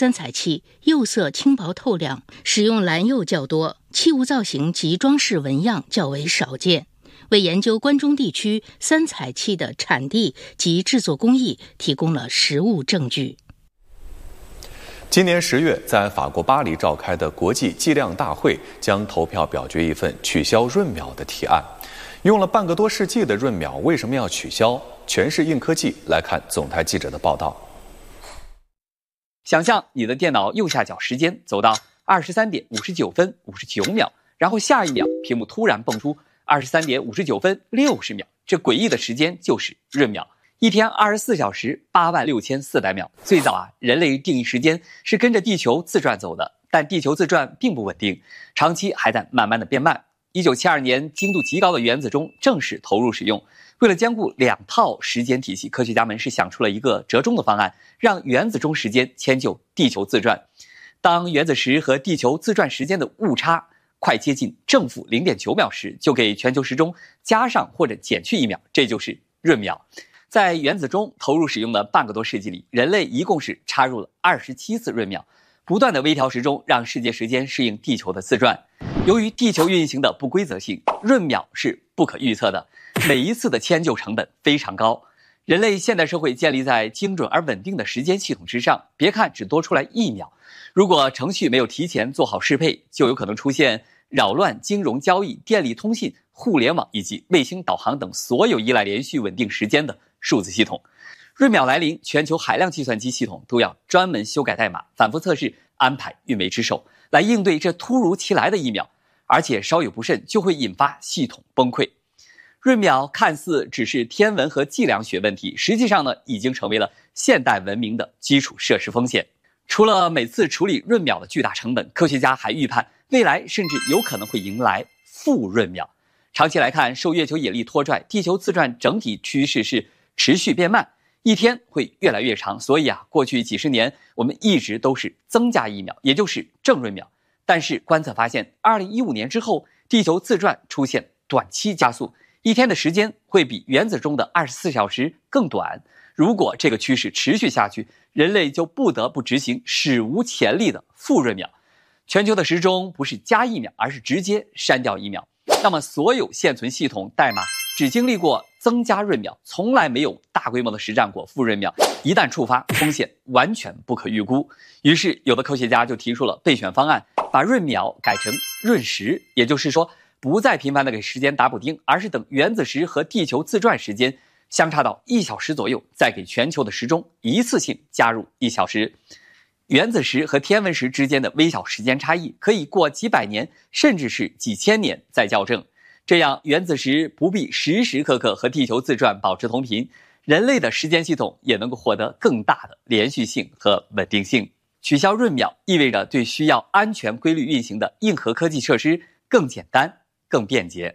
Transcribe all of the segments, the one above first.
三彩器，釉色轻薄透亮，使用蓝釉较多，器物造型及装饰纹样较为少见，为研究关中地区三彩器的产地及制作工艺提供了实物证据。 今年10月，在法国巴黎召开的国际计量大会将投票表决一份取消闰秒的提案。用了半个多世纪的闰秒为什么要取消？全是硬科技。来看总台记者的报道。 想象你的电脑右下角时间走到23点59分59秒，然后下一秒屏幕突然蹦出23点59分60秒，这诡异的时间就是闰秒。一天24小时86400秒。最早人类定义时间是跟着地球自转走的，但地球自转并不稳定，长期还在慢慢的变慢。1972年，精度极高的原子钟正式投入使用。为了兼顾2套时间体系，科学家们是想出了一个折中的方案，让原子钟时间迁就地球自转。当原子时和地球自转时间的误差快接近正负0.9秒时，就给全球时钟加上或者减去1秒，这就是闰秒。在原子钟投入使用的半个多世纪里，人类一共是插入了27次闰秒，不断的微调时钟，让世界时间适应地球的自转。由于地球运行的不规则性，闰秒是不可预测的，每一次的迁就成本非常高。人类现代社会建立在精准而稳定的时间系统之上，别看只多出来1秒，如果程序没有提前做好适配，就有可能出现扰乱金融交易、电力通信、互联网以及卫星导航等所有依赖连续稳定时间的数字系统。闰秒来临，全球海量计算机系统都要专门修改代码，反复测试，安排运维之手，来应对这突如其来的1秒，而且稍有不慎就会引发系统崩溃。闰秒看似只是天文和计量学问题，实际上呢，已经成为了现代文明的基础设施风险。除了每次处理闰秒的巨大成本，科学家还预判未来甚至有可能会迎来负闰秒。长期来看，受月球引力拖拽，地球自转整体趋势是持续变慢，一天会越来越长。所以过去几十年我们一直都是增加1秒，也就是正闰秒。但是观测发现，2015年之后，地球自转出现短期加速，一天的时间会比原子钟的24小时更短。如果这个趋势持续下去，人类就不得不执行史无前例的负闰秒。全球的时钟不是加1秒，而是直接删掉1秒。那么所有现存系统代码只经历过增加闰秒，从来没有大规模的实战过负闰秒，一旦触发，风险完全不可预估。于是有的科学家就提出了备选方案，把闰秒改成闰时，也就是说不再频繁的给时间打补丁，而是等原子时和地球自转时间相差到1小时左右，再给全球的时钟一次性加入1小时。原子时和天文时之间的微小时间差异可以过几百年甚至是几千年再校正，这样原子时不必时时刻刻和地球自转保持同频，人类的时间系统也能够获得更大的连续性和稳定性。取消闰秒意味着对需要安全规律运行的硬核科技设施更简单更便捷。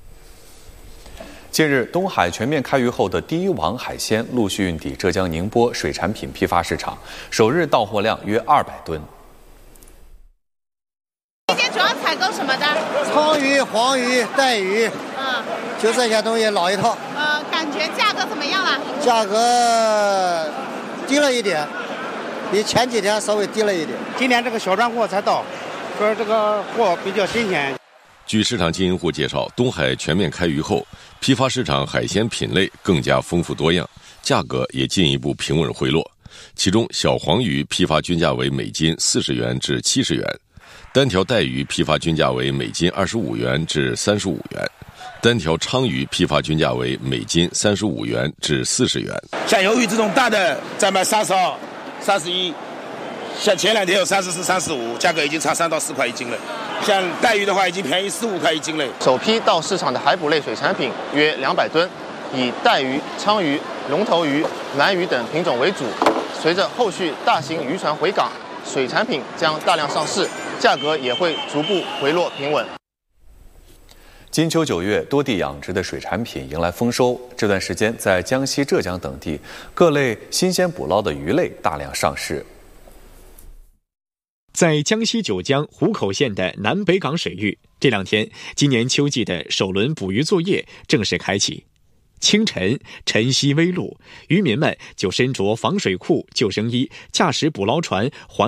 近日，东海全面开渔后的第一网海鲜陆续运抵浙江宁波水产品批发市场，首日到货量约200吨。 今天主要采购什么的？ 鲳鱼、黄鱼、带鱼，就这些东西老一套。 感觉价格怎么样了？ 价格低了一点，比前几天稍微低了一点。 今年这个小船货才到，说这个货比较新鲜。 据市场经营户介绍，东海全面开渔后，批发市场海鲜品类更加丰富多样，价格也进一步平稳回落。其中，小黄鱼批发均价为每斤40元至70元，单条带鱼批发均价为每斤25元至35元，单条鲳鱼批发均价为每斤35元至40元。 像鱿鱼这种大的在卖32、31，像前2天有34、35，价格已经差3到4块一斤了。像带鱼的话，已经便宜4、5块一斤了。 首批到市场的海捕类水产品约200吨，以带鱼、鲳鱼、龙头鱼、鳗鱼等品种为主。随着后续大型渔船回港，水产品将大量上市，价格也会逐步回落平稳。 金秋9月，多地养殖的水产品迎来丰收。这段时间，在江西、浙江等地，各类新鲜捕捞的鱼类大量上市。 在江西九江湖口县的南北港水域，这2天，今年秋季的首轮捕鱼作业正式开启。清晨，晨曦微露，渔民们就身着防水裤、救生衣，驾驶捕捞船环